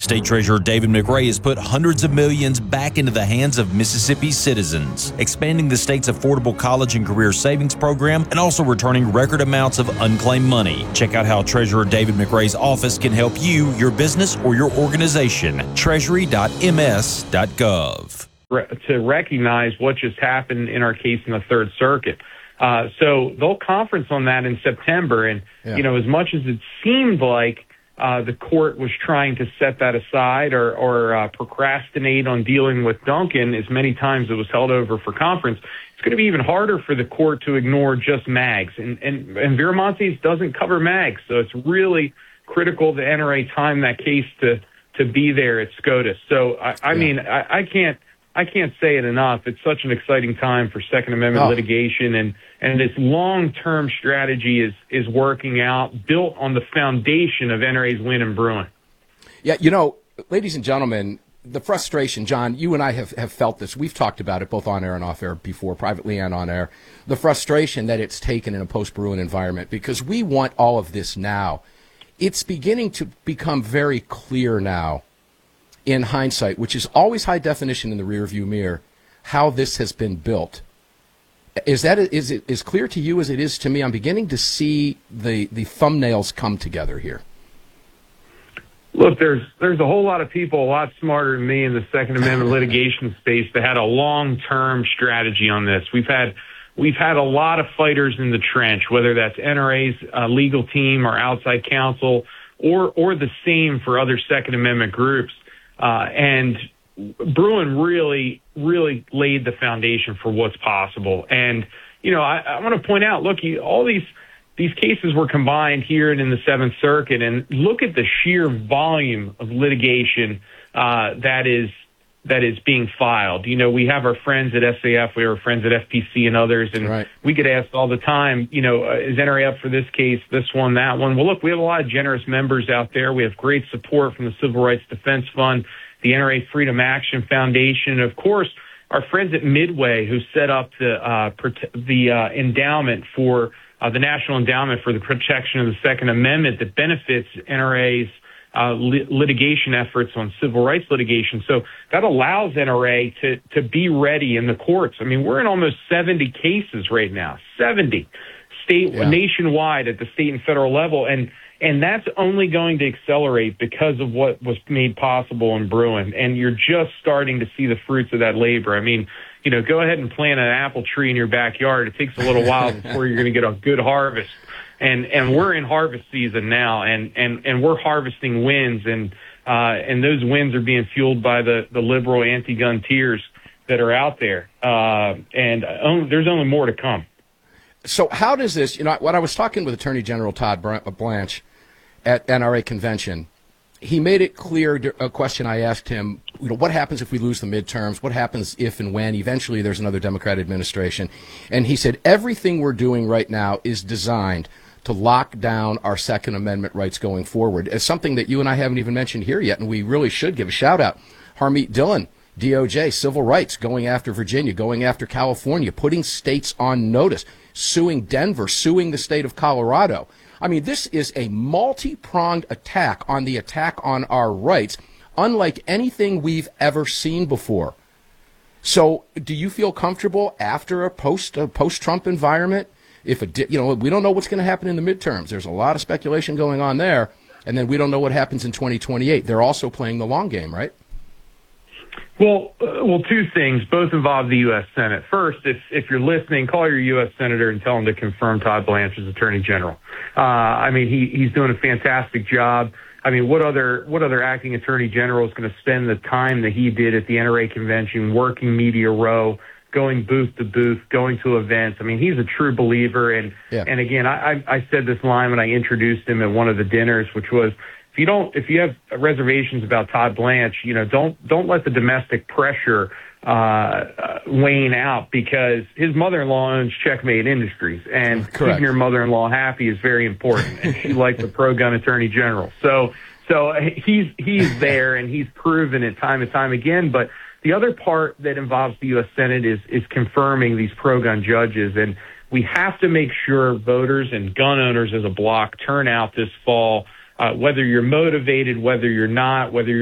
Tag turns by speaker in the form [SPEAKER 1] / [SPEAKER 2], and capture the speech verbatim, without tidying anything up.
[SPEAKER 1] State Treasurer David McRae has put hundreds of millions back into the hands of Mississippi's citizens, expanding the state's affordable college and career savings program and also returning record amounts of unclaimed money. Check out how Treasurer David McRae's office can help you, your business, or your organization. treasury dot m s dot gov.
[SPEAKER 2] To recognize what just happened in our case in the Third Circuit. Uh, so they'll conference on that in September. And, yeah. you know, as much as it seemed like Uh, the court was trying to set that aside or, or uh, procrastinate on dealing with Duncan as many times it was held over for conference, it's going to be even harder for the court to ignore just MAGs. And, and, and Viramontes doesn't cover MAGs, so it's really critical the N R A time that case to, to be there at SCOTUS. So, I, I yeah. mean, I, I can't I can't say it enough. It's such an exciting time for Second Amendment oh. litigation, and, and this long-term strategy is is working out, built on the foundation of N R A's win in Bruen.
[SPEAKER 3] Yeah, you know, ladies and gentlemen, the frustration, John, you and I have, have felt this. We've talked about it both on air and off air before, privately and on air, the frustration that it's taken in a post-Bruen environment, because we want all of this now. It's beginning to become very clear now, in hindsight, which is always high definition in the rearview mirror, how this has been built. Is that is it as clear to you as it is to me? I'm beginning to see the the thumbnails come together here.
[SPEAKER 2] Look, there's there's a whole lot of people a lot smarter than me in the Second Amendment litigation space that had a long-term strategy on this. We've had we've had a lot of fighters in the trench, whether that's N R A's uh, legal team or outside counsel, or or the same for other Second Amendment groups. Uh, and Bruen really, really laid the foundation for what's possible. And, you know, I, I want to point out, look, you, all these these cases were combined here and in the Seventh Circuit, and look at the sheer volume of litigation uh, that is that is being filed. You know, we have our friends at S A F, we have our friends at F P C and others, and right. we get asked all the time, you know, uh, is N R A up for this case, this one, that one? Well, look, we have a lot of generous members out there. We have great support from the Civil Rights Defense Fund, the N R A Freedom Action Foundation, and of course, our friends at Midway, who set up the uh, prote- the uh, endowment for uh, the National Endowment for the Protection of the Second Amendment that benefits N R A's Uh, li- litigation efforts on civil rights litigation. So that allows N R A to, to be ready in the courts. I mean, we're in almost seventy cases right now, seventy state yeah. nationwide at the state and federal level. And, and that's only going to accelerate because of what was made possible in Bruen. And you're just starting to see the fruits of that labor. I mean, you know, go ahead and plant an apple tree in your backyard. It takes a little while before you're going to get a good harvest. And and we're in harvest season now, and, and, and we're harvesting wins, and uh, and those wins are being fueled by the, the liberal anti-gun tiers that are out there. Uh, and only, there's only more to come.
[SPEAKER 3] So how does this, you know, when I was talking with Attorney General Todd Blanche at N R A convention, he made it clear, a question I asked him, you know, what happens if we lose the midterms? What happens if and when eventually there's another Democrat administration? And he said, everything we're doing right now is designed to lock down our Second Amendment rights going forward. It's something that you and I haven't even mentioned here yet, and we really should give a shout-out. Harmeet Dillon, D O J, civil rights, going after Virginia, going after California, putting states on notice, suing Denver, suing the state of Colorado. I mean, this is a multi-pronged attack on the attack on our rights, unlike anything we've ever seen before. So do you feel comfortable after a post a post-Trump environment? If a, you know, we don't know what's going to happen in the midterms. There's a lot of speculation going on there, and then we don't know what happens in twenty twenty-eight. They're also playing the long game, right?
[SPEAKER 2] Well, uh, well, two things. Both involve the U S Senate. First, if if you're listening, call your U S Senator and tell him to confirm Todd Blanche as Attorney General. Uh, I mean, he he's doing a fantastic job. I mean, what other what other acting Attorney General is going to spend the time that he did at the N R A convention, working Media Row, going booth to booth, going to events? I mean, he's a true believer. And yeah. and again, I, I said this line when I introduced him at one of the dinners, which was, if you don't, if you have reservations about Todd Blanche, you know, don't don't let the domestic pressure uh, uh, wane out, because his mother-in-law owns Checkmate Industries, and
[SPEAKER 3] Correct.
[SPEAKER 2] keeping your mother-in-law happy is very important. And she likes a pro-gun attorney general, so so he's he's there, and he's proven it time and time again. But the other part that involves the U S Senate is is confirming these pro-gun judges, and we have to make sure voters and gun owners as a bloc turn out this fall, uh, whether you're motivated, whether you're not, whether you're